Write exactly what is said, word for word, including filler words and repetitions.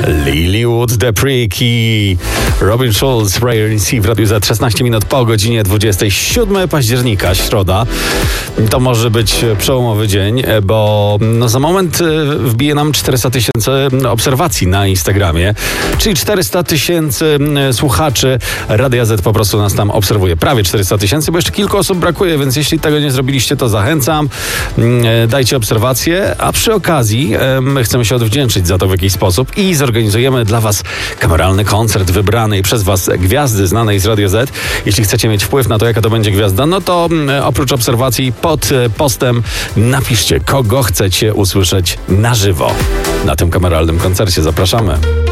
Lilywood, The Prick i Robin Schulz, Prayer in Sea w Radiu Z. szesnaście minut po godzinie dwudziestej siódmego października, środa. To może być przełomowy dzień, bo no za moment wbije nam czterysta tysięcy obserwacji na Instagramie, czyli czterysta tysięcy słuchaczy Radia Z po prostu nas tam obserwuje. Prawie czterysta tysięcy, bo jeszcze kilku osób brakuje, więc jeśli tego nie zrobiliście, to zachęcam. Dajcie obserwację, a przy okazji my chcemy się odwdzięczyć za to w jakiś sposób i zorganizujemy dla Was kameralny koncert wybranej przez Was gwiazdy znanej z Radia Z. Jeśli chcecie mieć wpływ na to, jaka to będzie gwiazda, no to oprócz obserwacji pod postem napiszcie, kogo chcecie usłyszeć na żywo na tym kameralnym koncercie. Zapraszamy.